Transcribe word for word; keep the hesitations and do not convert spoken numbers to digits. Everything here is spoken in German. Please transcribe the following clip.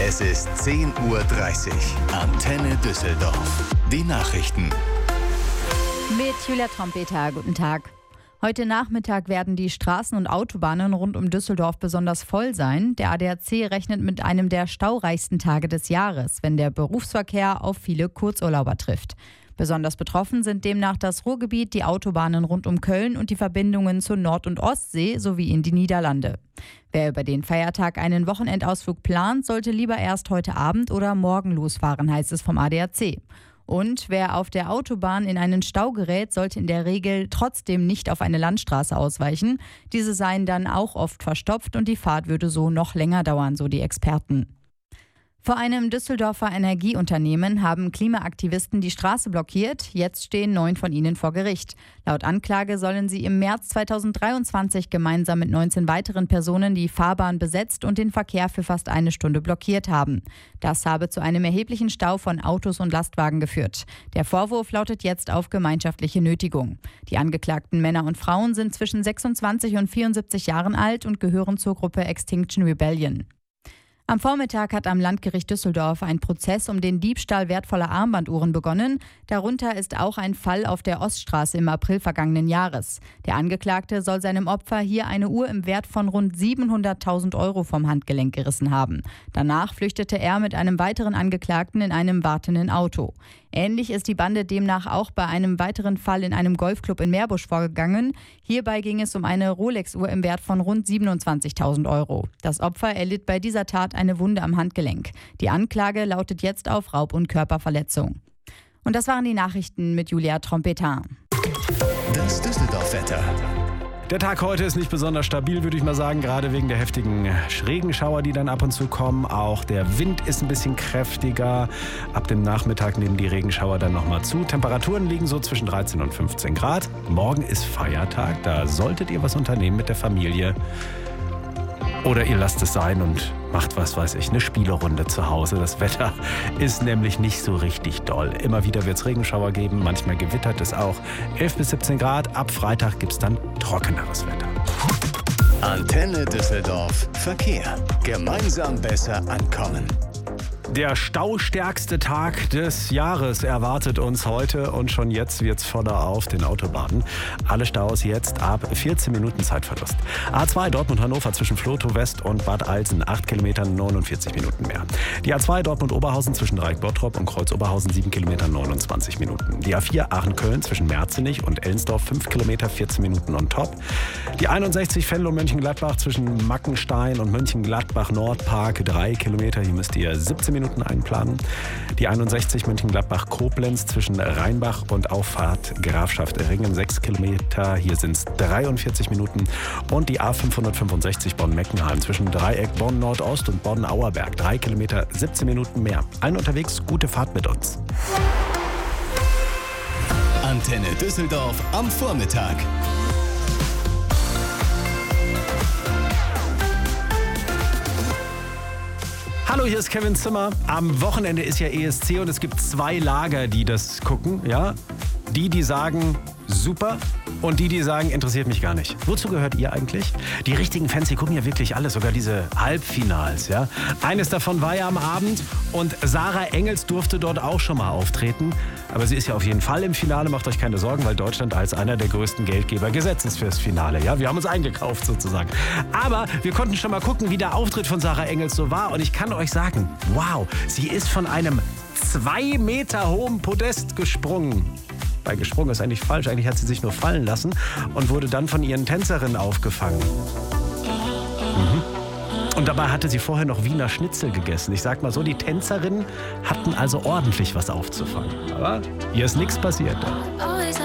Es ist zehn Uhr dreißig. Antenne Düsseldorf. Die Nachrichten. Mit Julia Trompeter, guten Tag. Heute Nachmittag werden die Straßen und Autobahnen rund um Düsseldorf besonders voll sein. Der A D A C rechnet mit einem der staureichsten Tage des Jahres, wenn der Berufsverkehr auf viele Kurzurlauber trifft. Besonders betroffen sind demnach das Ruhrgebiet, die Autobahnen rund um Köln und die Verbindungen zur Nord- und Ostsee sowie in die Niederlande. Wer über den Feiertag einen Wochenendausflug plant, sollte lieber erst heute Abend oder morgen losfahren, heißt es vom A D A C. Und wer auf der Autobahn in einen Stau gerät, sollte in der Regel trotzdem nicht auf eine Landstraße ausweichen. Diese seien dann auch oft verstopft und die Fahrt würde so noch länger dauern, so die Experten. Vor einem Düsseldorfer Energieunternehmen haben Klimaaktivisten die Straße blockiert. Jetzt stehen neun von ihnen vor Gericht. Laut Anklage sollen sie im März zweitausenddreiundzwanzig gemeinsam mit neunzehn weiteren Personen die Fahrbahn besetzt und den Verkehr für fast eine Stunde blockiert haben. Das habe zu einem erheblichen Stau von Autos und Lastwagen geführt. Der Vorwurf lautet jetzt auf gemeinschaftliche Nötigung. Die angeklagten Männer und Frauen sind zwischen sechsundzwanzig und vierundsiebzig Jahren alt und gehören zur Gruppe Extinction Rebellion. Am Vormittag hat am Landgericht Düsseldorf ein Prozess um den Diebstahl wertvoller Armbanduhren begonnen. Darunter ist auch ein Fall auf der Oststraße im April vergangenen Jahres. Der Angeklagte soll seinem Opfer hier eine Uhr im Wert von rund siebenhunderttausend Euro vom Handgelenk gerissen haben. Danach flüchtete er mit einem weiteren Angeklagten in einem wartenden Auto. Ähnlich ist die Bande demnach auch bei einem weiteren Fall in einem Golfclub in Meerbusch vorgegangen. Hierbei ging es um eine Rolex-Uhr im Wert von rund siebenundzwanzigtausend Euro. Das Opfer erlitt bei dieser Tat eine Wunde am Handgelenk. Die Anklage lautet jetzt auf Raub und Körperverletzung. Und das waren die Nachrichten mit Julia Trompeter. Das Düsseldorf-Wetter. Der Tag heute ist nicht besonders stabil, würde ich mal sagen, gerade wegen der heftigen Regenschauer, die dann ab und zu kommen. Auch der Wind ist ein bisschen kräftiger. Ab dem Nachmittag nehmen die Regenschauer dann nochmal zu. Temperaturen liegen so zwischen dreizehn und fünfzehn Grad. Morgen ist Feiertag, da solltet ihr was unternehmen mit der Familie. Oder ihr lasst es sein und macht, was weiß ich, eine Spielerunde zu Hause. Das Wetter ist nämlich nicht so richtig doll. Immer wieder wird es Regenschauer geben, manchmal gewittert es auch. elf bis siebzehn Grad, ab Freitag gibt es dann trockeneres Wetter. Antenne Düsseldorf Verkehr. Gemeinsam besser ankommen. Der staustärkste Tag des Jahres erwartet uns heute und schon jetzt wird's voller auf den Autobahnen. Alle Staus jetzt ab vierzehn Minuten Zeitverlust. A zwei Dortmund-Hannover zwischen Vlotho West und Bad Alsen, acht Kilometer, neunundvierzig Minuten mehr. Die A zwei Dortmund-Oberhausen zwischen Dreieck-Bottrop und Kreuz-Oberhausen, sieben Kilometer, neunundzwanzig Minuten. Die A vier Aachen-Köln zwischen Merzenich und Ellensdorf, fünf Kilometer, vierzehn Minuten on top. Die einundsechzig Venlo-Mönchengladbach zwischen Mackenstein und Mönchengladbach-Nordpark, drei Kilometer, hier müsst ihr siebzehn Minuten einplanen. Die einundsechzig Mönchengladbach-Koblenz zwischen Rheinbach und Auffahrt Grafschaft Ringen, sechs Kilometer, hier sind es dreiundvierzig Minuten. Und die A fünfhundertfünfundsechzig Bonn-Meckenheim zwischen Dreieck Bonn-Nordost und Bonn-Auerberg, drei Kilometer, siebzehn Minuten mehr. Allen unterwegs, gute Fahrt mit uns. Antenne Düsseldorf am Vormittag. Hallo, hier ist Kevin Zimmer. Am Wochenende ist ja E S C und es gibt zwei Lager, die das gucken. Ja? Die, die sagen, super, und die, die sagen, interessiert mich gar nicht. Wozu gehört ihr eigentlich? Die richtigen Fans, die gucken ja wirklich alles, sogar diese Halbfinals. Ja? Eines davon war ja am Abend und Sarah Engels durfte dort auch schon mal auftreten. Aber sie ist ja auf jeden Fall im Finale, macht euch keine Sorgen, weil Deutschland als einer der größten Geldgeber gesetzt ist fürs Finale. Ja? Wir haben uns eingekauft sozusagen. Aber wir konnten schon mal gucken, wie der Auftritt von Sarah Engels so war. Und ich kann euch sagen, wow, sie ist von einem zwei Meter hohen Podest gesprungen. Bei gesprungen ist eigentlich falsch, eigentlich hat sie sich nur fallen lassen und wurde dann von ihren Tänzerinnen aufgefangen. Mhm. Und dabei hatte sie vorher noch Wiener Schnitzel gegessen. Ich sag mal so, die Tänzerinnen hatten also ordentlich was aufzufangen. Aber hier ist nichts passiert.